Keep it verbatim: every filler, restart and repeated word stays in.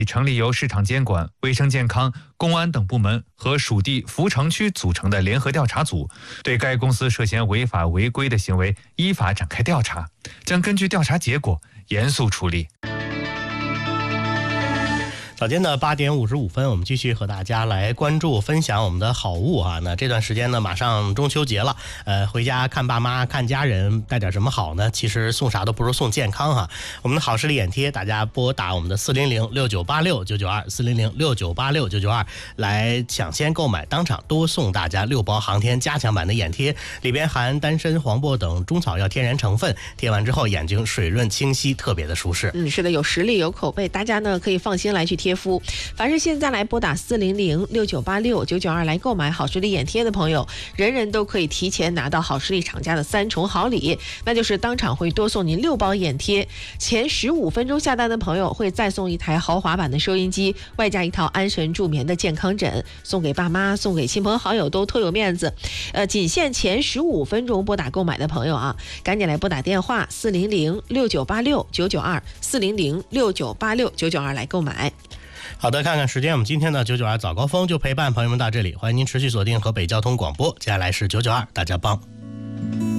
成立由市场监管、卫生健康、公安等部门和属地扶城区组成的联合调查组，对该公司涉嫌违法违规的行为依法展开调查，将根据调查结果严肃处理。 早间的八点五十五分，我们继续和大家来关注分享我们的好物啊。那这段时间呢，马上中秋节了，呃，回家看爸妈、看家人，带点什么好呢？其实送啥都不如送健康哈。我们的好视力眼贴，大家拨打我们的四零零六九八六九九二四零零六九八六九九二来抢先购买，当场多送大家六包航天加强版的眼贴，里边含丹参、黄柏等中草药天然成分，贴完之后眼睛水润清晰，特别的舒适。 嗯，是的，有实力有口碑，大家呢可以放心来去贴。凡是现在来拨打四零零六九八六九九二来购买好视力眼贴的朋友，人人都可以提前拿到好视力厂家的三重好礼，那就是当场会多送您六包眼贴，前十五分钟下单的朋友会再送一台豪华版的收音机，外加一套安神助眠的健康枕，送给爸妈，送给亲朋好友都特有面子。呃，仅限前十五分钟拨打购买的朋友啊，赶紧来拨打电话四零零六九八六九九二四零零六九八六九九二来购买。 好的，看看时间，我们今天的九九二早高峰就陪伴朋友们到这里，欢迎您持续锁定河北交通广播，接下来是九九二大家帮。